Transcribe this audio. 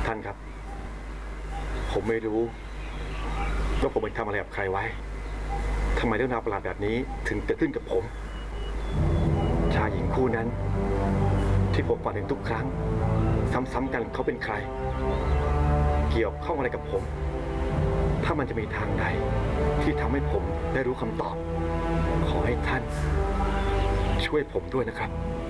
ท่านครับผมไม่รู้ว่าผมไปทำอะไรกับใครไว้ทำไมเรื่องราวประหลาดแบบนี้ถึงเกิดขึ้นกับผมชายหญิงคู่นั้นที่ผมฝันถึงทุกครั้งซ้ำๆกันเขาเป็นใครเกี่ยวข้องอะไรกับผมถ้ามันจะมีทางใดที่ทำให้ผมได้รู้คำตอบขอให้ท่านช่วยผมด้วยนะครับ